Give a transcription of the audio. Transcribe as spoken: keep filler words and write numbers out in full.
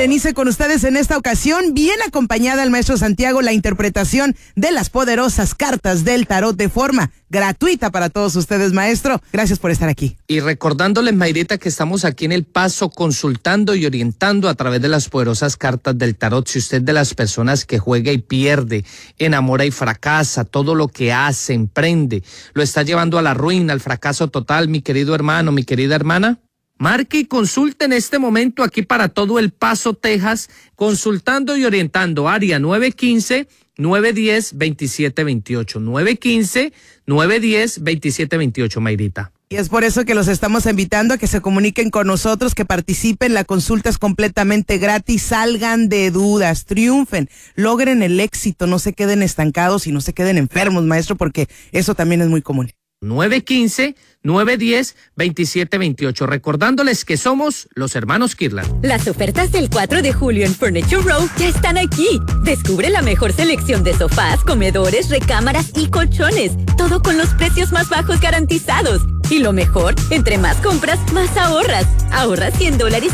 Berenice con ustedes en esta ocasión, bien acompañada el maestro Santiago, la interpretación de las poderosas cartas del tarot de forma gratuita para todos ustedes, maestro. Gracias por estar aquí. Y recordándoles, Mayrita, que estamos aquí en El Paso consultando y orientando a través de las poderosas cartas del tarot. Si usted de las personas que juega y pierde, enamora y fracasa, todo lo que hace, emprende, lo está llevando a la ruina, al fracaso total, mi querido hermano, mi querida hermana, marque y consulte en este momento aquí para todo El Paso, Texas, consultando y orientando, área nueve uno cinco, nueve uno cero, dos siete dos ocho, nueve uno cinco, nueve uno cero, dos siete dos ocho, Mayrita. Y es por eso que los estamos invitando a que se comuniquen con nosotros, que participen. La consulta es completamente gratis. Salgan de dudas, triunfen, logren el éxito, no se queden estancados y no se queden enfermos, maestro, porque eso también es muy común. nueve uno cinco, nueve uno cero, dos siete dos ocho. Recordándoles que somos los hermanos Kirlan. Las ofertas del cuatro de julio en Furniture Row ya están aquí. Descubre la mejor selección de sofás, comedores, recámaras y colchones. Todo con los precios más bajos garantizados. Y lo mejor, entre más compras, más ahorras. Ahorra cien dólares